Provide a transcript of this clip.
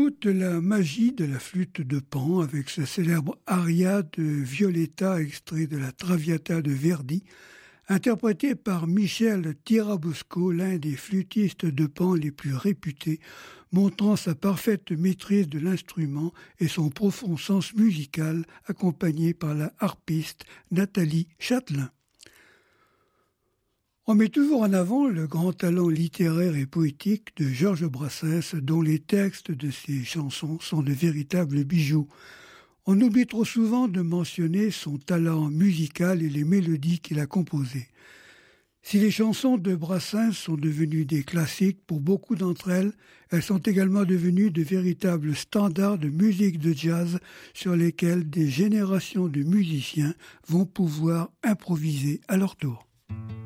Toute la magie de la flûte de Pan avec sa célèbre aria de Violetta extrait de la Traviata de Verdi, interprétée par Michel Tirabosco, l'un des flûtistes de Pan les plus réputés, montrant sa parfaite maîtrise de l'instrument et son profond sens musical, accompagné par la harpiste Nathalie Châtelain. On met toujours en avant le grand talent littéraire et poétique de Georges Brassens, dont les textes de ses chansons sont de véritables bijoux. On oublie trop souvent de mentionner son talent musical et les mélodies qu'il a composées. Si les chansons de Brassens sont devenues des classiques, pour beaucoup d'entre elles, elles sont également devenues de véritables standards de musique de jazz sur lesquels des générations de musiciens vont pouvoir improviser à leur tour.